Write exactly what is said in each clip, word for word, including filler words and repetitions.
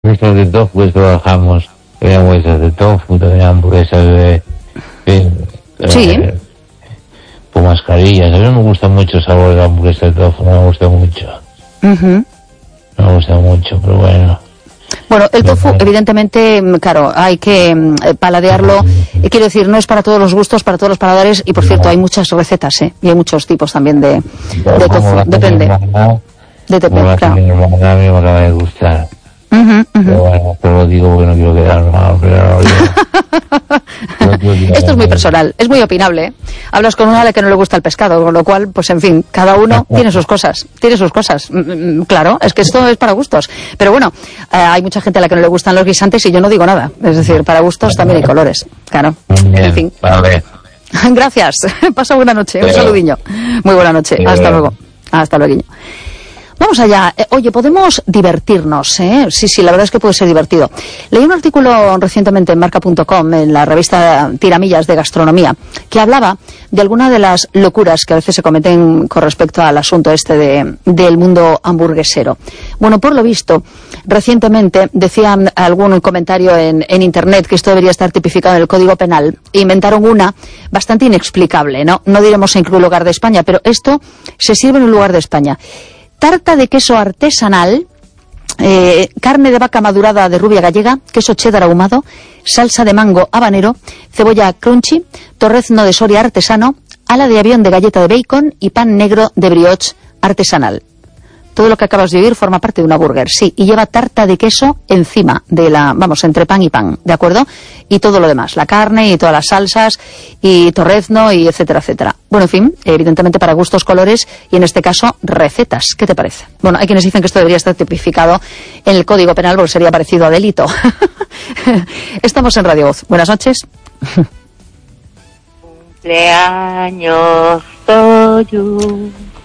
hamburguesas de tofu, pues trabajamos, había hamburguesas de tofu, también hamburguesas de... de sí. Eh, con mascarillas. A mí me gusta mucho el sabor de la hamburguesa de tofu, no me gusta mucho. Uh-huh. No me gusta mucho, pero bueno. Bueno, el tofu, evidentemente, claro, hay que eh, paladearlo. Eh, quiero decir, no es para todos los gustos, para todos los paladares. Y, por cierto, hay muchas recetas, ¿eh? Y hay muchos tipos también de, de tofu. Depende. De depende, claro. A mí me acaba de gustar. Uh-huh, uh-huh. Pero bueno, pero lo digo porque no quiero quedar mal, pero no, no esto es muy personal, es muy opinable, ¿eh? Hablas con una a la que no le gusta el pescado, con lo cual, pues en fin, cada uno tiene sus cosas, tiene sus cosas. Mm, claro, es que esto es para gustos. Pero bueno, eh, hay mucha gente a la que no le gustan los guisantes y yo no digo nada. Es decir, para gustos también hay colores, claro. Bien, en fin. Vale. Gracias, pasa buena noche, un saludiño. Muy buena noche, hasta luego. Hasta luego. Vamos allá. Eh, oye, podemos divertirnos, ¿eh? Sí, sí, la verdad es que puede ser divertido. Leí un artículo recientemente en marca punto com, en la revista Tiramillas de Gastronomía, que hablaba de algunas de las locuras que a veces se cometen con respecto al asunto este de, del mundo hamburguesero. Bueno, por lo visto, recientemente decían algún comentario en, en Internet que esto debería estar tipificado en el Código Penal. Inventaron una bastante inexplicable, ¿no? No diremos en qué lugar de España, pero esto se sirve en un lugar de España. Tarta de queso artesanal, eh, carne de vaca madurada de rubia gallega, queso cheddar ahumado, salsa de mango habanero, cebolla crunchy, torrezno de Soria artesano, ala de avión de galleta de bacon y pan negro de brioche artesanal. Todo lo que acabas de oír forma parte de una burger, sí, y lleva tarta de queso encima de la, vamos, entre pan y pan, ¿de acuerdo? Y todo lo demás, la carne y todas las salsas y torrezno y etcétera, etcétera. Bueno, en fin, evidentemente para gustos, colores y en este caso recetas. ¿Qué te parece? Bueno, hay quienes dicen que esto debería estar tipificado en el Código Penal porque sería parecido a delito. Estamos en Radio Voz. Buenas noches. Cumpleaños tuyo.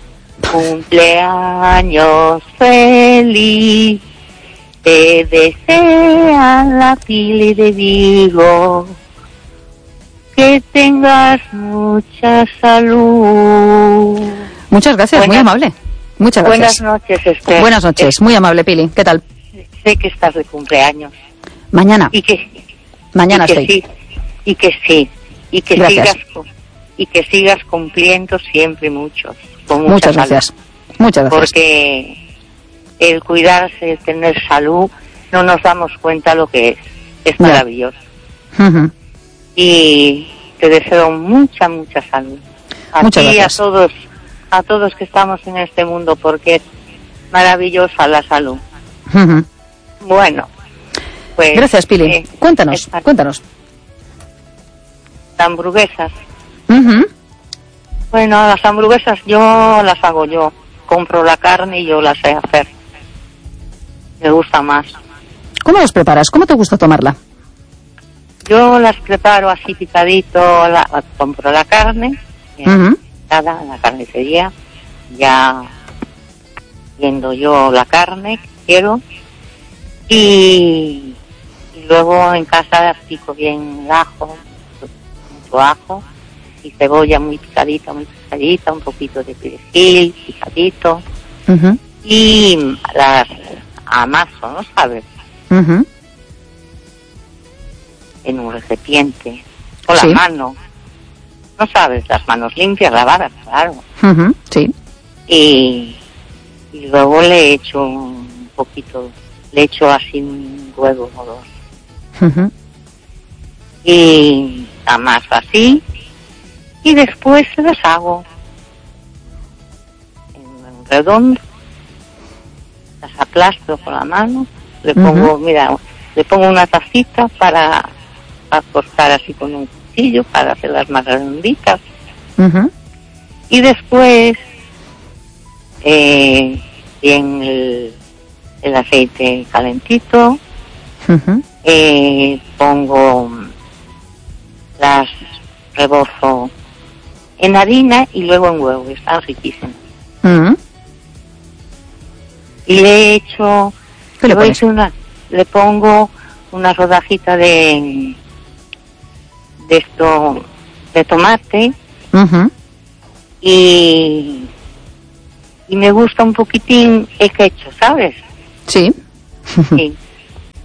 Cumpleaños feliz, te desea la Pili de Vigo, que tengas mucha salud. Muchas gracias, buenas, muy amable. Muchas gracias. Buenas noches, Esther. Buenas noches, muy amable, Pili. ¿Qué tal? Sé que estás de cumpleaños. Mañana. Y que, Mañana y que estoy. Sí, y que sí, y que gracias. sigas y que sigas cumpliendo siempre muchos. Con muchas salud. gracias. Muchas gracias. Porque el cuidarse, el tener salud, no nos damos cuenta lo que es. Es maravilloso. Uh-huh. Y te deseo mucha, mucha salud. A muchas ti y gracias. a todos, a todos que estamos en este mundo, porque es maravillosa la salud. Uh-huh. Bueno, pues... Gracias, Pili. Eh, cuéntanos, esta, cuéntanos. Hamburguesas. Uh-huh. Bueno, las hamburguesas yo las hago yo. Compro la carne y yo las sé hacer. Me gusta más. ¿Cómo las preparas? ¿Cómo te gusta tomarla? Yo las preparo así picadito. La, compro la carne, uh-huh. picada en la carnicería. Ya viendo yo la carne que quiero. Y, y luego en casa pico bien el ajo, mucho ajo. Y cebolla muy picadita, muy picadita, un poquito de perejil picadito. Uh-huh. Y las amaso, ¿no sabes? Uh-huh. En un recipiente, con sí. la mano. ¿No sabes? Las manos limpias, lavadas, claro. Uh-huh. Sí. Y, y luego le echo un poquito, le echo así un huevo o dos. Uh-huh. Y amaso así. Y después las hago en redondo, las aplasto con la mano, le pongo, uh-huh. mira, le pongo una tacita para, para cortar así con un cuchillo, para hacerlas más redonditas. Uh-huh. Y después, eh, bien el, el aceite calentito, uh-huh. eh, pongo las, rebozo en harina y luego en huevo, están riquísimos. Uh-huh. Y le he hecho, ¿Qué le, le, hecho una, le pongo una rodajita de de esto, de tomate, uh-huh. y y me gusta un poquitín el ketchup, ¿sabes? Sí. Sí.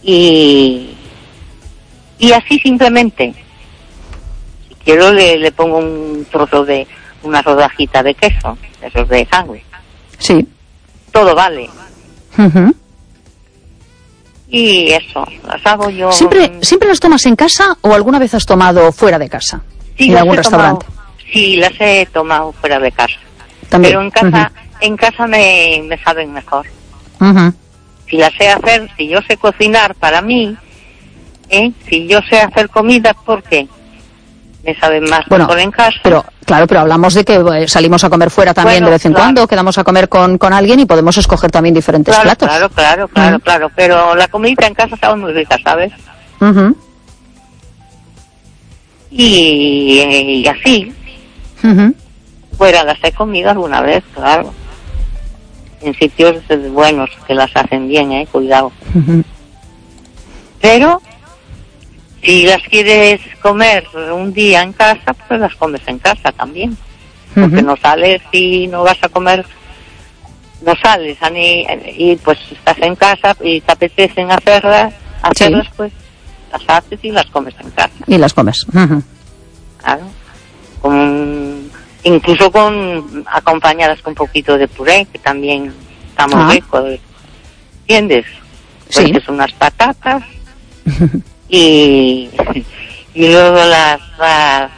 y y así simplemente. Si quiero le, le pongo un trozo de, una rodajita de queso, esos de sangre. Sí. Todo vale. Uh-huh. Y eso, las hago yo. ¿Siempre, ¿Siempre las tomas en casa o alguna vez has tomado fuera de casa? Sí, en algún restaurante. Tomado, sí, las he tomado fuera de casa. También. Pero en casa, uh-huh. en casa me, me saben mejor. Uh-huh. Si las sé hacer, si yo sé cocinar para mí, ¿eh? Si yo sé hacer comida, ¿por qué? Me saben más bueno, mejor en casa. Pero, claro, pero hablamos de que eh, salimos a comer fuera también bueno, de vez en claro. cuando, quedamos a comer con, con alguien y podemos escoger también diferentes claro, platos. Claro, claro, claro, uh-huh. claro. Pero la comida en casa está muy rica, ¿sabes? Uh-huh. Y, y así. Uh-huh. Fuera las he comido alguna vez, claro. En sitios buenos que las hacen bien, eh, cuidado. Uh-huh. Pero si las quieres comer un día en casa, pues las comes en casa también. Porque uh-huh. no sales y no vas a comer, no sales a ni, y pues estás en casa y te apetecen hacerlas, hacerlas sí. pues las haces y las comes en casa. Y las comes. Uh-huh. Claro. Con, incluso con acompañadas con un poquito de puré, que también está muy ah. rico. ¿Entiendes? Pues sí. es unas patatas y, y luego las, las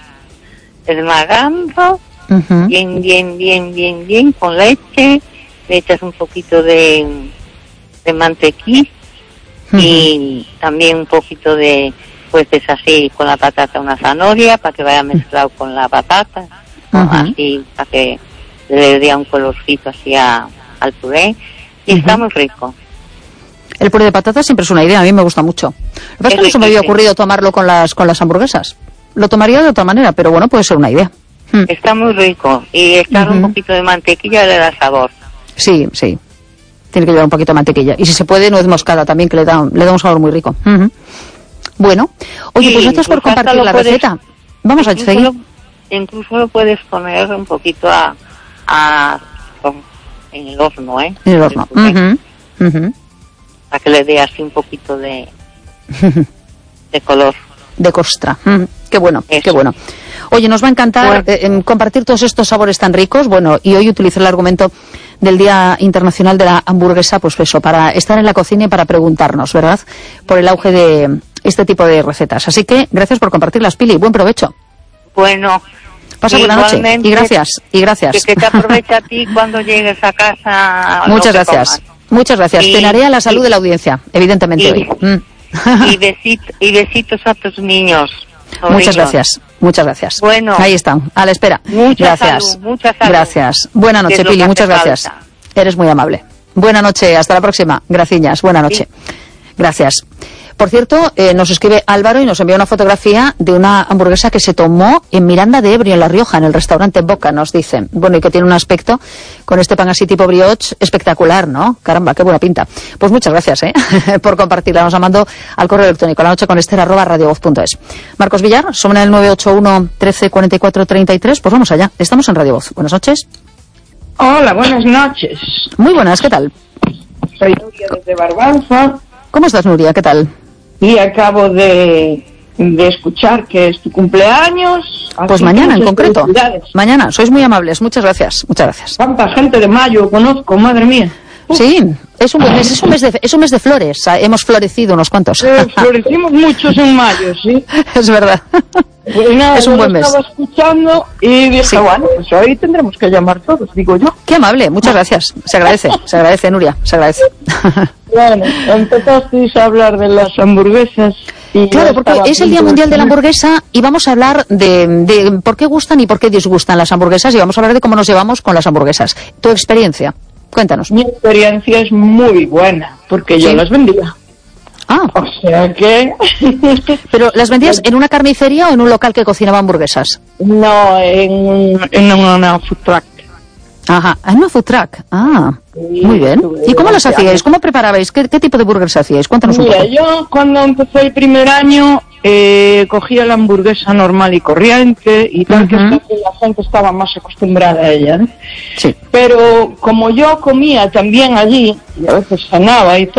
esmagando uh-huh. bien, bien, bien, bien, bien con leche, le echas un poquito de, de mantequilla uh-huh. y también un poquito de, pues es así, con la patata una zanahoria para que vaya mezclado con la patata, uh-huh. así para que le dé un colorcito así a, al puré y uh-huh. está muy rico. El puré de patata siempre es una idea, a mí me gusta mucho. Lo que pasa es que no se me había ocurrido tomarlo con las con las hamburguesas. Lo tomaría de otra manera, pero bueno, puede ser una idea. Hmm. Está muy rico y echar uh-huh. un poquito de mantequilla le da sabor. Sí, sí. Tiene que llevar un poquito de mantequilla. Y si se puede, nuez moscada también, que le da, le da un sabor muy rico. Uh-huh. Bueno, oye, sí, pues gracias por compartir la puedes, receta. Vamos a seguir. Lo, incluso lo puedes poner un poquito a, a en el horno, ¿eh? En el horno. Uh-huh. Uh-huh. Para que le dé así un poquito de de color. De costra. Mm, qué bueno, Eso. qué bueno. Oye, nos va a encantar bueno. eh, compartir todos estos sabores tan ricos. Bueno, y hoy utilicé el argumento del Día Internacional de la Hamburguesa, pues eso, para estar en la cocina y para preguntarnos, ¿verdad?, por el auge de este tipo de recetas. Así que, gracias por compartirlas, Pili. Buen provecho. Bueno. Pasa buena noche. Y gracias, y gracias. Que, que te aproveche a ti cuando llegues a casa. Muchas gracias. Comas. Muchas gracias. Y, Cenaré a la salud y, de la audiencia, evidentemente y, hoy. Mm. y, besito, y besitos a tus niños. Sobrinos. Muchas gracias. Muchas gracias. Bueno. Ahí están, a la espera. Mucha gracias. Salud, mucha salud. Gracias. Buena noche, Pili. Muchas gracias. Falta. Eres muy amable. Buena noche. Hasta la próxima. Graciñas. Buena noche. Sí. Gracias. Por cierto, eh, nos escribe Álvaro y nos envía una fotografía de una hamburguesa que se tomó en Miranda de Ebro, en La Rioja, en el restaurante Boca, nos dicen. Bueno, y que tiene un aspecto con este pan así tipo brioche espectacular, ¿no? Caramba, qué buena pinta. Pues muchas gracias, ¿eh? por compartirla. Nos la mando al correo electrónico, la noche con Esther, arroba radiovoz punto es. Marcos Villar, somos en el nueve ocho uno, trece, cuarenta y cuatro, treinta y tres. Pues vamos allá. Estamos en Radio Voz. Buenas noches. Hola, buenas noches. Muy buenas, ¿qué tal? Soy Nuria desde Barbanza. ¿Cómo estás, Nuria? ¿Qué tal? Y acabo de, de escuchar que es tu cumpleaños. Pues mañana, en concreto. Mañana, sois muy amables. Muchas gracias. Muchas gracias. ¿Cuánta gente de mayo conozco? Madre mía. Uf. Sí, es un buen mes, es un mes de, es un mes de flores. Hemos florecido unos cuantos. Eh, florecimos muchos en mayo, sí. Es verdad. Pues nada, es un buen mes. Estaba escuchando y dije, sí. bueno, pues hoy tendremos que llamar todos, digo yo. Qué amable, muchas gracias. Se agradece, se agradece, Nuria, se agradece. Bueno, empezasteis a hablar de las hamburguesas. Y claro, porque es el Día Mundial de la Hamburguesa y vamos a hablar de, de por qué gustan y por qué disgustan las hamburguesas y vamos a hablar de cómo nos llevamos con las hamburguesas. Tu experiencia, cuéntanos. Mi experiencia es muy buena, porque yo ¿Sí? las vendía. Ah. O sea que... ¿Pero las vendías en una carnicería o en un local que cocinaba hamburguesas? No, en, en una food truck. Ajá, en una food truck. Ah, sí, muy bien. ¿Y cómo las hacíais? ¿Cómo preparabais? ¿Qué, qué tipo de burgers hacíais? Cuéntanos Mira, un poco. Yo cuando empecé el primer año eh, cogía la hamburguesa normal y corriente y tal, uh-huh. que la gente estaba más acostumbrada a ella, ¿eh? Sí. Pero como yo comía también allí, y a veces cenaba y todo,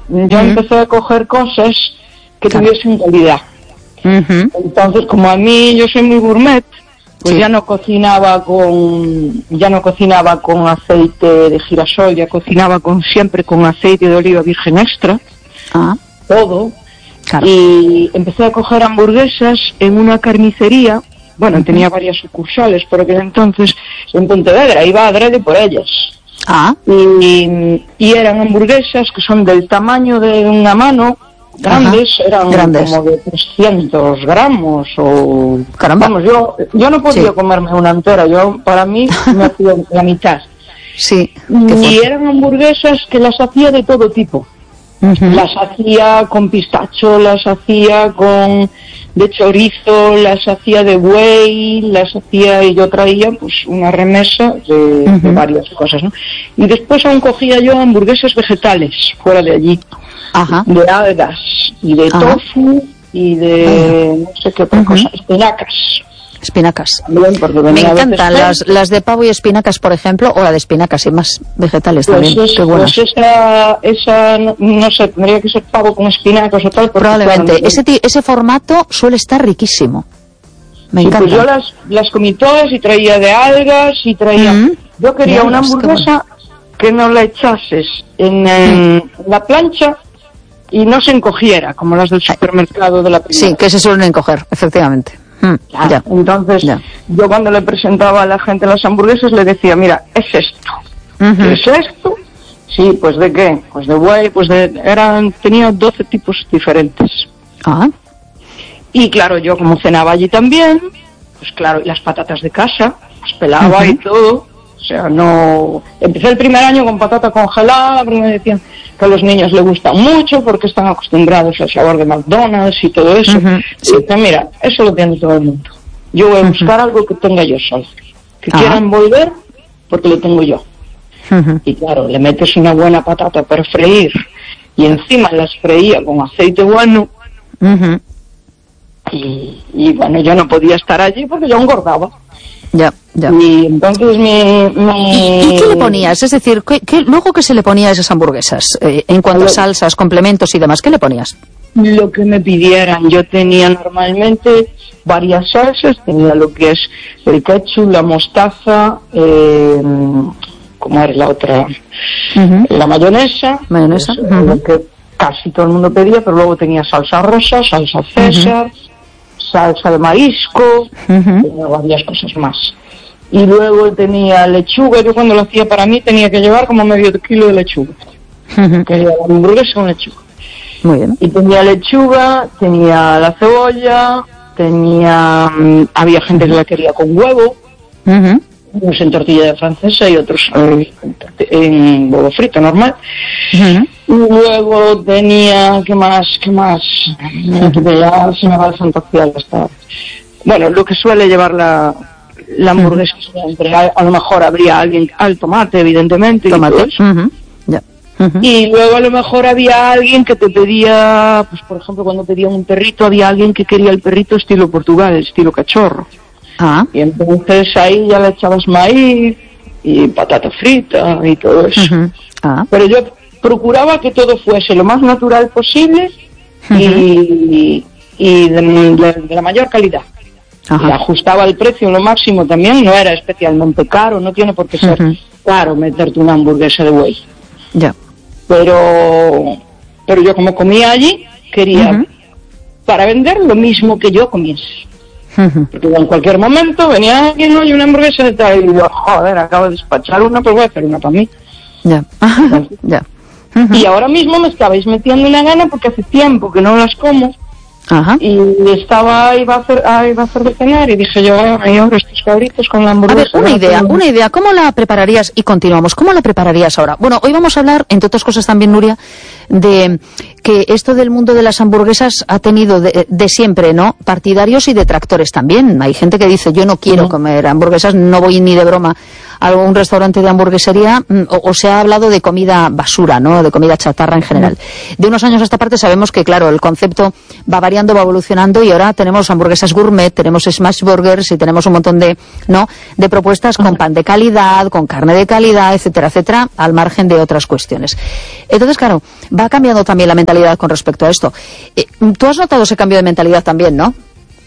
yo uh-huh. empecé a coger cosas que claro. tuviesen calidad. Uh-huh. Entonces, como a mí, yo soy muy gourmet, pues sí. ya no cocinaba con ya no cocinaba con aceite de girasol, ya cocinaba con siempre con aceite de oliva virgen extra, ah. todo. Claro. Y empecé a coger hamburguesas en una carnicería, bueno, uh-huh. tenía varias sucursales por aquel entonces, en Pontevedra, iba adrede por ellas. Ah. Y, y eran hamburguesas que son del tamaño de una mano, grandes, ajá, eran grandes. Como de trescientos gramos o... Caramba. Vamos, yo, yo no podía sí. comerme una entera, yo, para mí, me hacía la mitad. Sí. Y eran hamburguesas que las hacía de todo tipo. Uh-huh. Las hacía con pistacho, las hacía con de chorizo, las hacía de buey, las hacía y yo traía pues una remesa de, uh-huh. de varias cosas, ¿no? Y después aún cogía yo hamburguesas vegetales fuera de allí. Ajá. De algas y de Ajá. tofu y de uh-huh. no sé qué otra uh-huh. cosa, espinacas. Espinacas. También, me encantan las, las de pavo y espinacas, por ejemplo, o la de espinacas y más vegetales pues también. Es, qué buenas. Pues esa, esa no, no sé, tendría que ser pavo con espinacas o tal. Probablemente. Ese, ese formato suele estar riquísimo. Me sí, encanta. Pues yo las, las comí todas y traía de algas y traía... Mm-hmm. Yo quería Dios, una hamburguesa que no la echases en, en mm. la plancha y no se encogiera, como las del supermercado de la primera. Sí, que se suelen encoger, efectivamente. Mm, ya. Ya. Entonces, ya. yo cuando le presentaba a la gente las hamburguesas le decía, mira, es esto. Uh-huh. ¿Qué es esto? Sí, pues ¿de qué? Pues de buey, pues de... eran tenía doce tipos diferentes. Ah. Y claro, yo como cenaba allí también, pues claro, y las patatas de casa, las pelaba uh-huh. y todo. O sea, no... Empecé el primer año con patata congelada, porque me decían que a los niños les gusta mucho porque están acostumbrados al sabor de McDonald's y todo eso. Uh-huh. Sí. Y dije, mira, eso lo tiene todo el mundo. Yo voy a buscar uh-huh. algo que tenga yo solo. Que uh-huh. quieran volver porque lo tengo yo. Uh-huh. Y claro, le metes una buena patata para freír y encima las freía con aceite bueno. Uh-huh. Y, y bueno, yo no podía estar allí porque yo engordaba. Ya, ya. Y entonces mi... mi... ¿Y, ¿Y qué le ponías? Es decir, ¿qué, qué, luego qué se le ponía a esas hamburguesas? Eh, en cuanto a salsas, complementos y demás, ¿qué le ponías? Lo que me pidieran. Yo tenía normalmente varias salsas. Tenía lo que es el ketchup, la mostaza, eh, ¿cómo era la otra? Uh-huh. La mayonesa. Mayonesa. Pues, uh-huh. Lo que casi todo el mundo pedía, pero luego tenía salsa rosa, salsa César... Uh-huh. salsa de marisco, uh-huh. tenía varias cosas más. Y luego tenía lechuga, yo cuando lo hacía para mí tenía que llevar como medio kilo de lechuga. Uh-huh. Quería la hamburguesa con lechuga. Muy bien. Y tenía lechuga, tenía la cebolla, tenía... Um, había gente uh-huh. que la quería con huevo, uh-huh. unos en tortilla de francesa y otros en, en huevo frito normal. Uh-huh. Y luego tenía, ¿qué más? ¿Qué más? Ya se me va el santo cielo hasta... Bueno, lo que suele llevar la, la hamburguesa siempre. A, a lo mejor habría alguien al tomate, evidentemente. Tomate. Y, uh-huh. yeah. uh-huh. y luego a lo mejor había alguien que te pedía, pues por ejemplo, cuando pedía un perrito, había alguien que quería el perrito estilo Portugal, estilo cachorro. Ah. Y entonces ahí ya le echabas maíz y patata frita y todo eso. Uh-huh. Ah. Pero yo procuraba que todo fuese lo más natural posible uh-huh. y, y de, de, de la mayor calidad. Uh-huh. Y ajustaba el precio lo máximo también, no era especialmente caro, no tiene por qué ser uh-huh. caro meterte una hamburguesa de buey. Ya. Yeah. Pero, pero yo como comía allí, quería uh-huh. para vender lo mismo que yo comiese. Uh-huh. Porque en cualquier momento venía alguien, ¿no? Y una hamburguesa de tal, y yo, joder, acabo de despachar una, pues voy a hacer una para mí. Ya. Yeah. Ya. Uh-huh. Y ahora mismo me estabais metiendo una gana porque hace tiempo que no las como. Ajá. Y estaba, iba a hacer, ah, iba a hacer de cenar y dije yo, ay, ahora estos cabritos con la hamburguesa. A ver, una idea, como... una idea, ¿cómo la prepararías? Y continuamos, ¿cómo la prepararías ahora? Bueno, hoy vamos a hablar, entre otras cosas también, Nuria, de que esto del mundo de las hamburguesas ha tenido de, de siempre, ¿no? Partidarios y detractores también. Hay gente que dice, yo no quiero uh-huh. comer hamburguesas, no voy ni de broma algún restaurante de hamburguesería, o, o se ha hablado de comida basura, ¿no? De comida chatarra en general. De unos años a esta parte sabemos que, claro, el concepto va variando, va evolucionando, y ahora tenemos hamburguesas gourmet, tenemos smash burgers y tenemos un montón de, ¿no?, de propuestas con pan de calidad, con carne de calidad, etcétera, etcétera, al margen de otras cuestiones. Entonces, claro, va cambiando también la mentalidad con respecto a esto. Eh, ¿Tú has notado ese cambio de mentalidad también, no?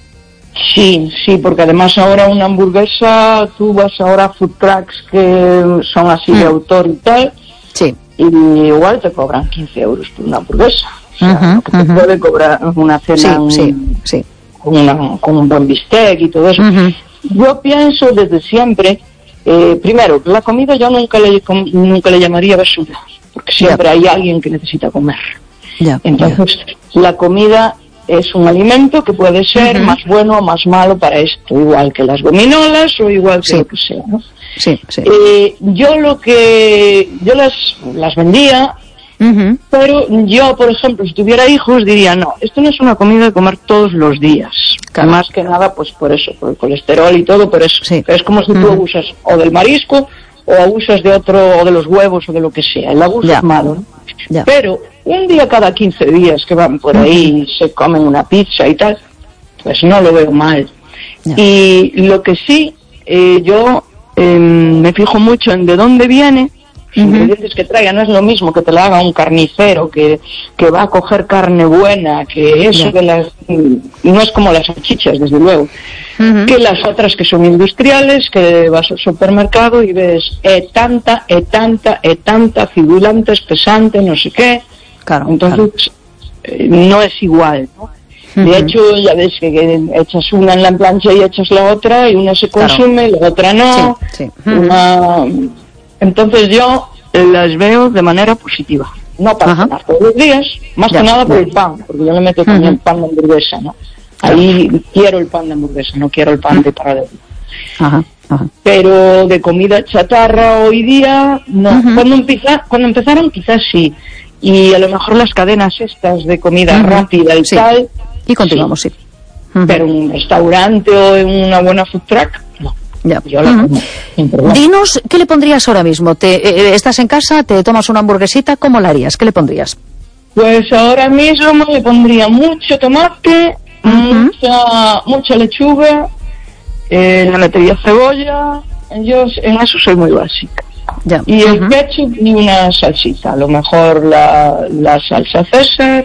Sí, sí, porque además ahora una hamburguesa, tú vas ahora a food trucks que son así mm. de autor y tal, sí, y igual te cobran quince euros por una hamburguesa. O sea, uh-huh, que te uh-huh. puede cobrar una cena sí, un, sí, sí. Con, una, con un buen bistec y todo eso. Uh-huh. Yo pienso desde siempre, eh, primero, la comida yo nunca le, nunca le llamaría basura, porque siempre yeah. hay alguien que necesita comer. Yeah. Entonces, yeah. la comida es un alimento que puede ser uh-huh. más bueno o más malo para esto, igual que las gominolas o igual que sí. lo que sea, ¿no? Sí, sí. Eh, yo lo que... Yo las, las vendía, uh-huh. pero yo, por ejemplo, si tuviera hijos, diría, no, esto no es una comida de comer todos los días. Claro. Más que nada, pues por eso, por el colesterol y todo, pero es, sí. es como si uh-huh. tú abusas o del marisco o abusas de otro, o de los huevos o de lo que sea. El abuso yeah. es malo, ¿no? Yeah. Pero un día cada quince días que van por ahí y se comen una pizza y tal, pues no lo veo mal. Yeah. Y lo que sí, eh, yo eh, me fijo mucho en de dónde viene, los uh-huh. ingredientes que traiga. No es lo mismo que te la haga un carnicero que, que va a coger carne buena, que eso yeah. de las... No es como las salchichas, desde luego. Uh-huh. Que las otras que son industriales, que vas al supermercado y ves e tanta, e tanta, e tanta, fibulante, espesante, no sé qué. Claro, entonces claro. Eh, no es igual, ¿no? Uh-huh. De hecho, ya ves que, que echas una en la plancha y echas la otra, y una se consume, claro. la otra no. Sí, sí. Uh-huh. Una... Entonces yo las veo de manera positiva. No para cenar todos los días, más ya, que nada por ya. el pan, porque yo le meto también uh-huh. pan de hamburguesa, ¿no? Ahí claro. quiero el pan de hamburguesa, no quiero el pan de paradero. Ajá, ajá. Pero de comida chatarra hoy día, no. Uh-huh. Cuando, empeza, cuando empezaron quizás sí. Y a lo mejor las cadenas estas de comida uh-huh. rápida y sí. tal. Y continuamos, sí. sí. Uh-huh. Pero en un restaurante o en una buena food truck, no. Ya. Yo la uh-huh. como, Dinos, ¿qué le pondrías ahora mismo? Te, eh, ¿Estás en casa, te tomas una hamburguesita? ¿Cómo la harías? ¿Qué le pondrías? Pues ahora mismo le pondría mucho tomate, uh-huh. mucha, mucha lechuga, eh, le metería cebolla. Yo en eso soy muy básica. Ya. Y el uh-huh. ketchup y una salsita, a lo mejor la, la salsa César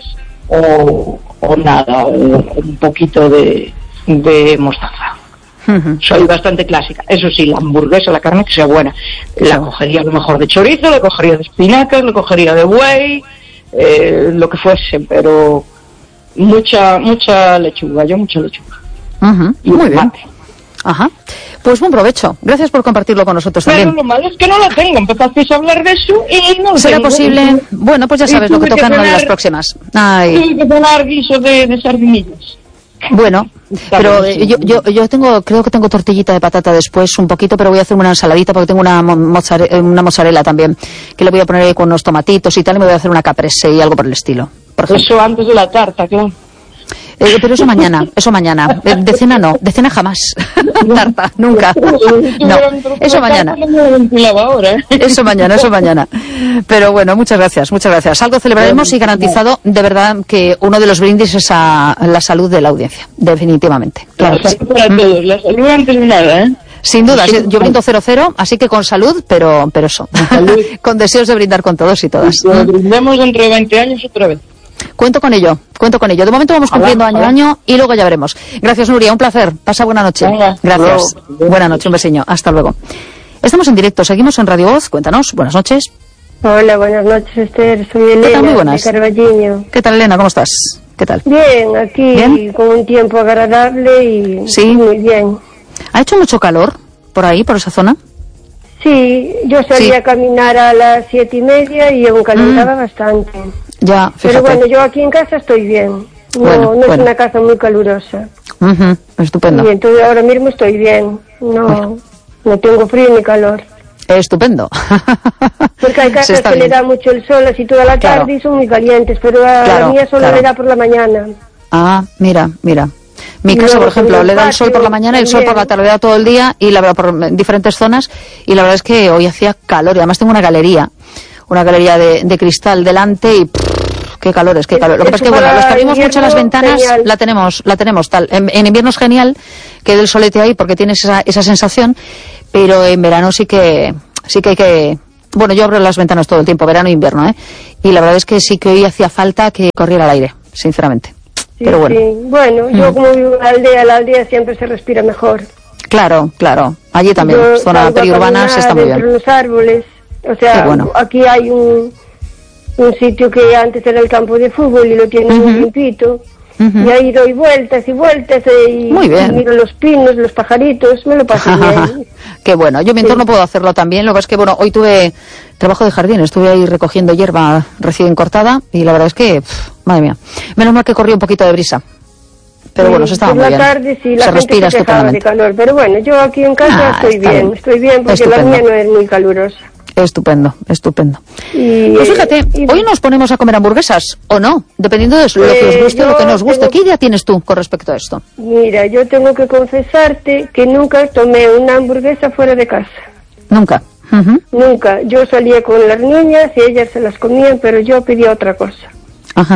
o, o nada, o un poquito de, de mostaza. Uh-huh. Soy bastante clásica. Eso sí, la hamburguesa, la carne que sea buena, la cogería a lo mejor de chorizo, la cogería de espinacas, la cogería de buey, eh, lo que fuese, pero mucha mucha lechuga, yo mucha lechuga. Uh-huh. Y muy tomate. Bien. Ajá. Pues buen provecho. Gracias por compartirlo con nosotros Pero también. Pero lo malo es que no la tengo. Empezasteis a hablar de eso y no lo ¿Será tengo. posible? Bueno, pues ya sabes lo que tocan que cenar, en las próximas. Ay. Tuve que cenar guiso de, de sardinillas. Bueno, pero eh, yo, yo yo tengo creo que tengo tortillita de patata después un poquito, pero voy a hacer una ensaladita porque tengo una mozzarella, una mozzarella también que le voy a poner ahí con unos tomatitos y tal, y me voy a hacer una caprese y algo por el estilo. Por eso antes de la tarta, claro. Eh, pero eso mañana, eso mañana. De, de cena no, de cena jamás. Tarta, nunca. No, eso mañana. Eso mañana, eso mañana. Pero bueno, muchas gracias, muchas gracias. Algo celebraremos y garantizado de verdad que uno de los brindis es a la salud de la audiencia, definitivamente. Claro la salud para todos, la salud antes de nada, ¿eh? Sin duda, yo brindo cero cero, así que con salud, pero pero eso. Con deseos de brindar con todos y todas. Pues brindemos dentro de veinte años otra vez. Cuento con ello, cuento con ello. De momento vamos cumpliendo hola, año a año y luego ya veremos. Gracias, Nuria, un placer. Pasa buena noche. Venga, gracias. Luego. Buena noche, un besiño. Hasta luego. Estamos en directo, seguimos en Radio Voz. Cuéntanos, buenas noches. Hola, buenas noches, Esther. Soy Elena, ¿Qué tal? Muy buenas. de Carballiño. ¿Qué tal, Elena? ¿Cómo estás? ¿Qué tal? Bien, aquí ¿Bien? Con un tiempo agradable y ¿Sí? muy bien. ¿Ha hecho mucho calor por ahí, por esa zona? Sí, yo salía sí. a caminar a las siete y media y aún calentaba mm. bastante. Ya, fíjate. Pero bueno, yo aquí en casa estoy bien. No, bueno, no bueno. es una casa muy calurosa. Uh-huh. Estupendo. Y entonces ahora mismo estoy bien. No, bueno. no tengo frío ni calor. Estupendo. Porque hay casas que bien. le da mucho el sol así toda la tarde claro. y son muy calientes, pero a claro, la mía solo claro. le da por la mañana. Ah, mira, mira. Mi casa, por ejemplo, le da el sol por la mañana y el sol también. por la tarde, da todo el día, y la verdad, por diferentes zonas, y la verdad es que hoy hacía calor, y además tengo una galería, una galería de, de cristal delante, y pff, qué calores, qué calor. Lo que pasa es que, bueno, los que abrimos mucho las ventanas, genial. la tenemos, la tenemos tal. En, en invierno es genial que dé el solete ahí, porque tienes esa, esa sensación, pero en verano sí que, sí que hay que... Bueno, yo abro las ventanas todo el tiempo, verano e invierno, ¿eh? Y la verdad es que sí que hoy hacía falta que corriera el aire, sinceramente. Sí, Pero bueno. sí. Bueno, yo Mm. como vivo en la aldea, la aldea siempre se respira mejor. Claro, claro. Allí también, Yo zona salgo a periurbana, caminar se está muy entre bien. los árboles. O sea, Qué bueno. aquí hay un, un sitio que antes era el campo de fútbol y lo tienen Ujú. muy limpito. Ujú. Y ahí doy vueltas y vueltas eh, y, Muy bien. y miro los pinos, los pajaritos, me lo paso bien. Qué bueno. Yo en mi Sí. entorno puedo hacerlo también. Lo que pasa es que, bueno, hoy tuve trabajo de jardín. Estuve ahí recogiendo hierba recién cortada y la verdad es que, pff, madre mía. Menos mal que corrió un poquito de brisa. Pero bueno, se estaba por muy la bien. tarde sí, la se gente respira se quejaba de estupendamente. calor, pero bueno, yo aquí en casa Ah, estoy está bien, bien. estoy bien porque Estupendo. la mía no es muy calurosa. Estupendo, estupendo. Y, Pues eh, fíjate, y- hoy nos ponemos a comer hamburguesas, ¿o no? Dependiendo de lo que os Eh, guste o lo que yo no os guste. tengo- ¿Qué idea tienes tú con respecto a esto? Mira, yo tengo que confesarte que nunca tomé una hamburguesa fuera de casa. Nunca. Ujú. Nunca. Yo salía con las niñas y ellas se las comían, pero yo pedía otra cosa. Ajá.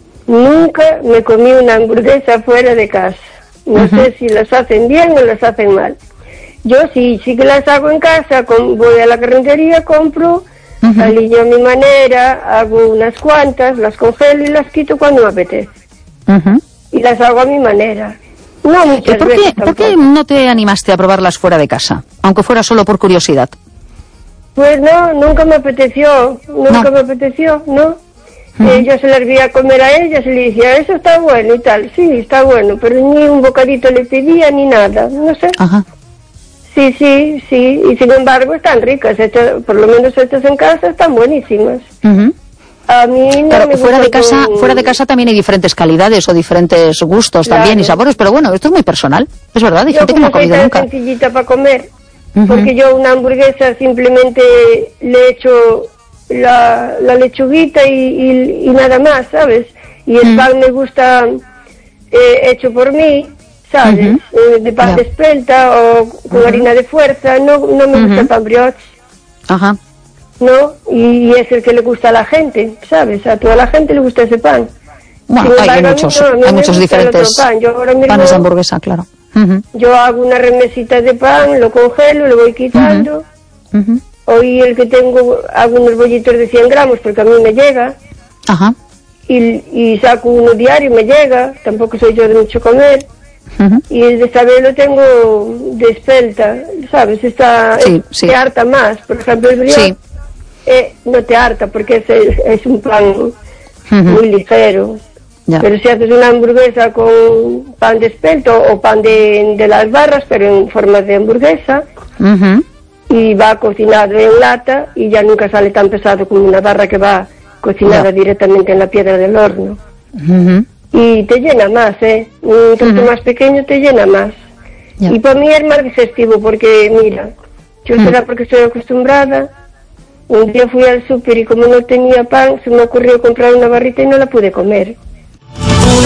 Nunca me comí una hamburguesa fuera de casa. No sé si las hacen bien o las hacen mal. Yo sí, sí que las hago en casa, con, voy a la carnicería, compro, Ujú. aliño a mi manera, hago unas cuantas, las congelo y las quito cuando me apetece. Ujú. Y las hago a mi manera. No ¿Y muchas por veces qué, por qué tampoco. no te animaste a probarlas fuera de casa? Aunque fuera solo por curiosidad. Pues no, nunca me apeteció, nunca No. me apeteció, ¿no? Eh, yo se las vi a comer a ellas y le decía, eso está bueno y tal, sí, está bueno, pero ni un bocadito le pedía ni nada, no sé. Ajá. Sí, sí, sí, y sin embargo están ricas, hechas, por lo menos hechas en casa, están buenísimas. Ujú. A mí no Claro, me fuera de gusta casa, con- fuera de casa también hay diferentes calidades o diferentes gustos Claro. también y sabores, pero bueno, esto es muy personal. Es verdad, hay Yo gente que no como ha soy comido tan nunca. sencillita para comer, Ujú. porque yo una hamburguesa simplemente le echo la, la lechuguita y, y, y nada más, ¿sabes? Y el Mm. pan me gusta eh, hecho por mí, ¿sabes? Ujú. Eh, de pan Ya. de espelta o con harina de fuerza, no, no me gusta Ujú. pan brioche, Ajá. ¿no? Y es el que le gusta a la gente, ¿sabes? A toda la gente le gusta ese pan. Bueno, Sin hay, hay embargo, a mí muchos, no, a mí hay me muchos gusta el otro diferentes pan. Yo ahora mismo- panes de hamburguesa, claro. Ujú. Yo hago una remesita de pan, lo congelo, lo voy quitando. Ujú. Hoy el que tengo, hago unos bollitos de cien gramos porque a mí me llega. Ajá. Y, y saco uno diario, me llega. Tampoco soy yo de mucho comer. Ujú. Y el de esta vez lo tengo de espelta, ¿sabes? Está, Sí, es- sí. te harta más. Por ejemplo, el brioche Sí. eh, no te harta porque es, el- es un pan Ujú. muy ligero. Ya. Pero si haces una hamburguesa con pan de espelto o pan de, de las barras, pero en forma de hamburguesa, Ujú. y va cocinado en lata y ya nunca sale tan pesado como una barra que va cocinada Ya. directamente en la piedra del horno. Ujú. Y te llena más, ¿eh? Un trozo Ujú. más pequeño te llena más. Ya. Y para mí es más digestivo porque, mira, yo Mm. será porque estoy acostumbrada. Un día fui al súper y como no tenía pan, se me ocurrió comprar una barrita y no la pude comer.